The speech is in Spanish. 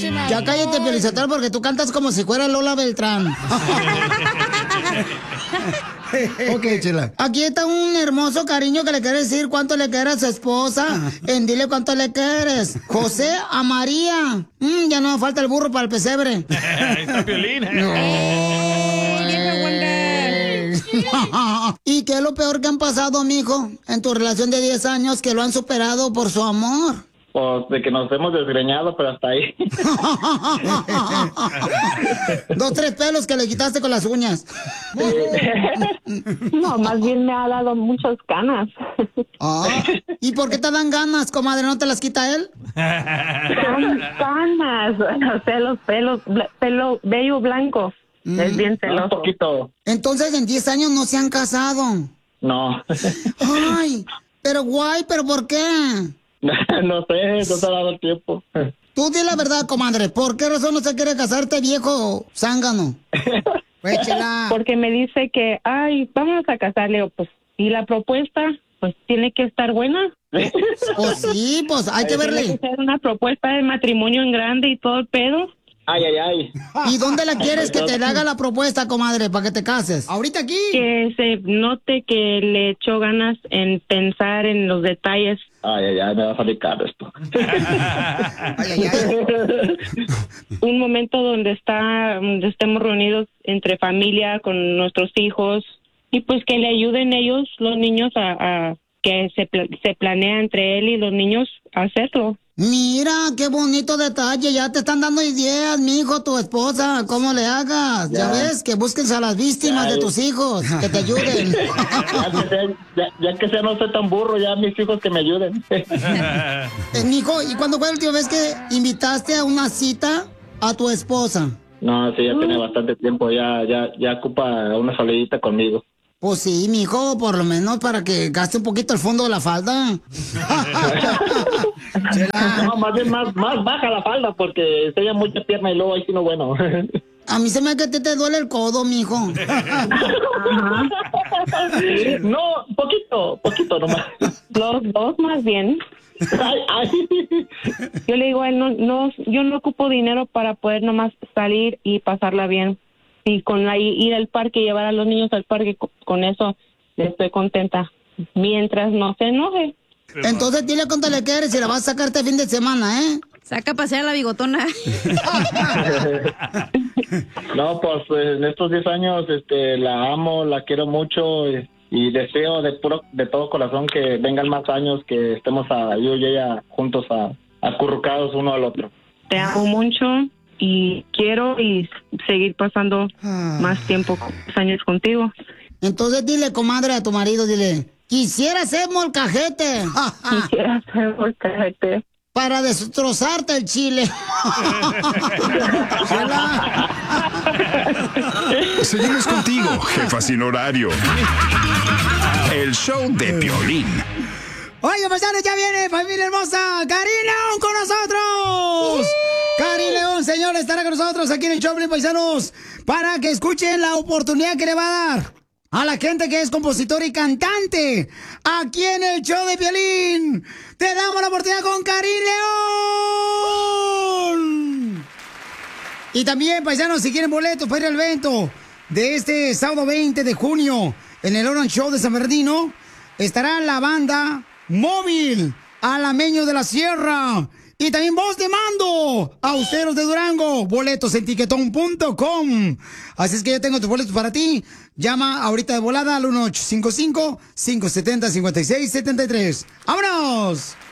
Ya cállate, Felicitero, porque tú cantas como si fuera Lola Beltrán. Ok, Chela. Aquí está un hermoso cariño que le quiere decir cuánto le quiere a su esposa. En dile cuánto le quieres. José a María. Ya no falta el burro para el pesebre. Ahí está Piolín. ¿Y qué es lo peor que han pasado, mijo, en tu relación de 10 años que lo han superado por su amor? Pues de que nos hemos desgreñado, pero hasta ahí. 2, 3 pelos que le quitaste con las uñas. No, más bien me ha dado muchas ganas. ¿Y por qué te dan ganas, comadre? ¿No te las quita él? Ganas, o sea, los pelo bello blanco. Es bien celoso. Un poquito. Entonces, en 10 años no se han casado. No. Ay, pero guay, ¿pero por qué? No sé, no se ha dado el tiempo. Tú di la verdad, comadre. ¿Por qué razón no se quiere casarte, viejo zángano? Pues, Chela. Porque me dice que, vamos a casarle. Pues, y la propuesta, pues, tiene que estar buena. Pues sí, pues, hay que verle. Tiene que ser una propuesta de matrimonio en grande y todo el pedo. Ay. ¿Y dónde la quieres que te haga la propuesta, comadre, para que te cases? ¿Ahorita aquí? Que se note que le echó ganas en pensar en los detalles. Ay, me va a salir caro esto. Un momento donde estemos reunidos entre familia, con nuestros hijos, y pues que le ayuden ellos, los niños, a que se planea entre él y los niños a hacerlo. Mira, qué bonito detalle. Ya te están dando ideas, mijo, tu esposa, cómo le hagas. Ya ves, que busques a las víctimas de tus hijos, que te ayuden. Ya que sea no soy tan burro, ya mis hijos que me ayuden. Mijo, ¿y cuándo fue la última vez que invitaste a una cita a tu esposa? No, sí, ya tiene bastante tiempo, ya ocupa una salidita conmigo. Pues sí, mijo, por lo menos para que gaste un poquito el fondo de la falda. No, más bien más baja la falda porque enseña mucha pierna y luego ahí sí no bueno. A mí se me hace que te duele el codo, mijo. No, poquito nomás. Los dos más bien. Yo le digo a él, yo no ocupo dinero para poder nomás salir y pasarla bien. Y con ir al parque, llevar a los niños al parque, con eso estoy contenta. Mientras no se enoje. Entonces dile cuánto le quieres y la vas a sacar este fin de semana, ¿eh? Saca a pasear a la bigotona. No, pues en estos 10 años la amo, la quiero mucho y deseo de todo corazón que vengan más años, que estemos yo y ella juntos acurrucados uno al otro. Te amo mucho y quiero seguir pasando más tiempo, más años contigo. Entonces dile, comadre, a tu marido, dile, quisiera ser molcajete. Quisiera ser molcajete. Para destrozarte el chile. Seguimos contigo, jefa sin horario. El show de Piolín. Oye, paisanos, ya viene familia hermosa, Karin León con nosotros. Karin León, señor, estará con nosotros aquí en el show, paisanos, para que escuchen la oportunidad que le va a dar a la gente que es compositor y cantante aquí en el show de Piolín. Te damos la oportunidad con Karin León. Y también, paisanos, si quieren boletos para ir al evento de este sábado 20 de junio en el Orange Show de San Bernardino, estará la banda Móvil, Alameño de la Sierra y también Voz de Mando, Austeros de Durango. Boletos en tiquetón.com. Así es que yo tengo tus boletos para ti. Llama ahorita de volada al 1855-570-5673. ¡Vámonos!